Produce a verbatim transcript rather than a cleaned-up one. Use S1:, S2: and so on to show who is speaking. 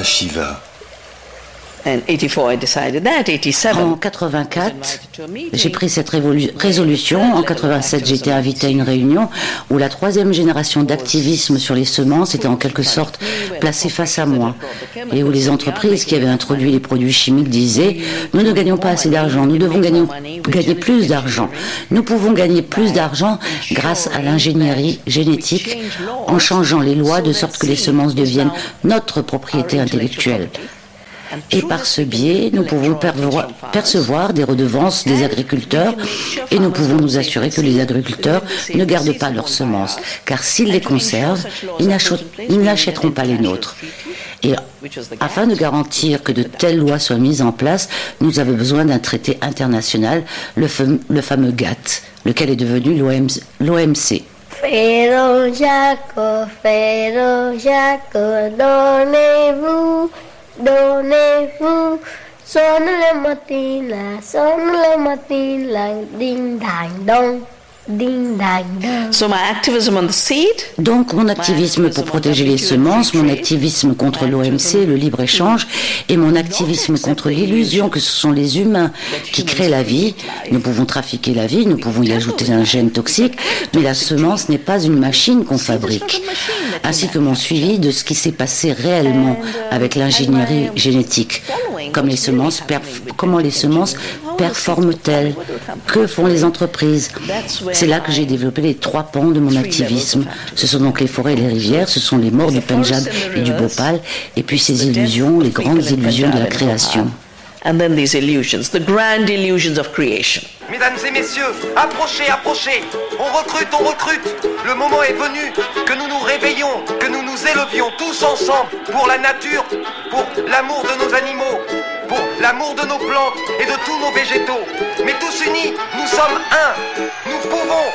S1: Shiva.
S2: En quatre-vingt-quatre, j'ai pris cette révolu- résolution. En quatre-vingt-sept, j'ai été invité à une réunion où la troisième génération d'activisme sur les semences était en quelque sorte placée face à moi et où les entreprises qui avaient introduit les produits chimiques disaient « Nous ne gagnons pas assez d'argent, nous devons gagner, gagner plus d'argent. Nous pouvons gagner plus d'argent grâce à l'ingénierie génétique en changeant les lois de sorte que les semences deviennent notre propriété intellectuelle. » Et par ce biais, nous pouvons pervoir, percevoir des redevances des agriculteurs et nous pouvons nous assurer que les agriculteurs ne gardent pas leurs semences, car s'ils les conservent, ils n'achèteront pas les nôtres. Et afin de garantir que de telles lois soient mises en place, nous avons besoin d'un traité international, le, fam- le fameux G A T T, lequel est devenu l'O M C.
S3: Pharaoh Jacob, Pharaoh Jacob, donnez-vous, donnez-vous, sonne le matin là, sonne le matin là, ding dang dong. Ding, dang, dong.
S4: So my activism on the seed,
S2: Donc mon activisme pour protéger les semences, mon activisme contre l'O M C, le libre-échange, et mon activisme contre l'illusion que ce sont les humains qui créent la vie. Nous pouvons trafiquer la vie, nous pouvons y ajouter un gène toxique, mais la semence n'est pas une machine qu'on fabrique. Ainsi que mon suivi de ce qui s'est passé réellement avec l'ingénierie génétique. Comme les semences perf- comment les semences performent-elles? Que font les entreprises? C'est là que j'ai développé les trois pans de mon activisme. Ce sont donc les forêts et les rivières, ce sont les morts du Pendjab et du Bhopal, et puis ces illusions, les grandes illusions de la création.
S4: and then these illusions, the grand illusions of creation.
S5: Mesdames et messieurs, approchez, approchez. On recrute, on recrute. Le moment est venu que nous nous réveillons, que nous nous élevions tous ensemble pour la nature, pour l'amour de nos animaux, pour l'amour de nos plantes et de tous nos végétaux. Mais tous unis, nous sommes un. Nous pouvons